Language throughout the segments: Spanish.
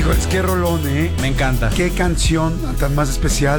Híjoles, qué rolón, ¿eh? Me encanta. Qué canción tan más especial.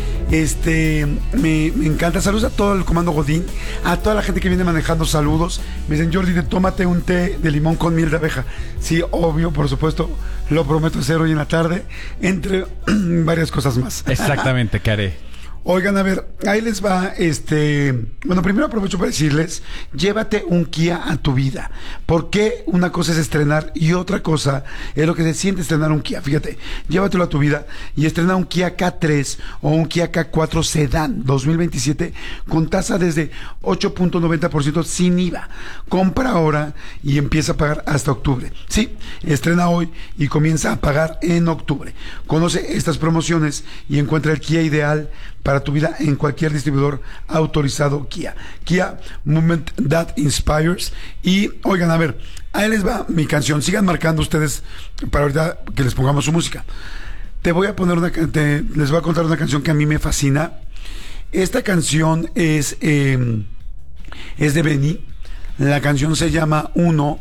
Me encanta. Saludos a todo el comando Godín, a toda la gente que viene manejando, saludos. Me dicen, Jordi, tómate un té de limón con miel de abeja. Sí, obvio, por supuesto, lo prometo hacer hoy en la tarde, entre varias cosas más. Exactamente, ¿qué haré? Oigan, a ver, ahí les va, bueno, primero aprovecho para decirles, llévate un Kia a tu vida. Porque una cosa es estrenar y otra cosa es lo que se siente estrenar un Kia. Fíjate, llévatelo a tu vida y estrena un Kia K3 o un Kia K4 Sedan 2027 con tasa desde 8.90% sin IVA. Compra ahora y empieza a pagar hasta octubre. Sí, estrena hoy y comienza a pagar en octubre. Conoce estas promociones y encuentra el Kia ideal para tu vida en cualquier distribuidor autorizado Kia. Kia, Movement That Inspires. Y oigan, a ver, ahí les va mi canción. Sigan marcando ustedes para ahorita que les pongamos su música. Les voy a contar una canción que a mí me fascina. Esta canción es de Benny. La canción se llama Uno.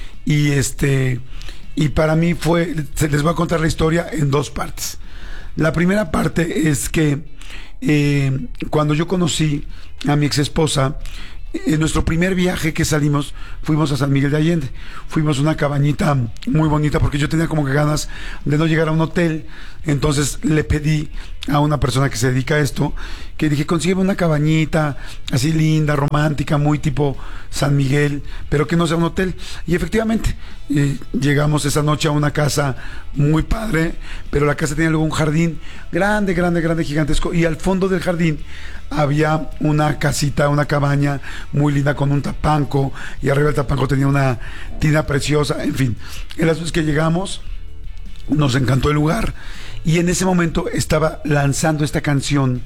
Y para mí les voy a contar la historia en dos partes. La primera parte es que cuando yo conocí a mi ex esposa, en nuestro primer viaje que salimos, fuimos a San Miguel de Allende. Fuimos a una cabañita muy bonita porque yo tenía como que ganas de no llegar a un hotel. Entonces le pedí a una persona que se dedica a esto, que dije, consígueme una cabañita así linda, romántica, muy tipo San Miguel, pero que no sea un hotel. Y efectivamente, llegamos esa noche a una casa muy padre, pero la casa tenía luego un jardín grande, gigantesco, y al fondo del jardín había una casita, una cabaña muy linda con un tapanco, y arriba del tapanco tenía una tina preciosa. En fin, el asunto es que llegamos, nos encantó el lugar, y en ese momento estaba lanzando esta canción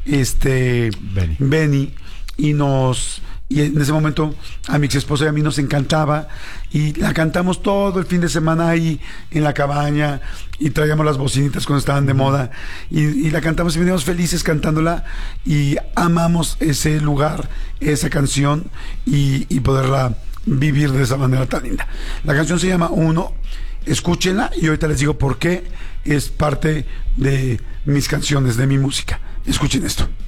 Benny, y en ese momento a mi ex esposa y a mí nos encantaba, y la cantamos todo el fin de semana ahí en la cabaña, y traíamos las bocinitas cuando estaban de moda, y la cantamos y veníamos felices cantándola, y amamos ese lugar, esa canción, y poderla vivir de esa manera tan linda. La canción se llama Uno. Escúchenla y ahorita les digo por qué es parte de mis canciones, de mi música. Escuchen esto.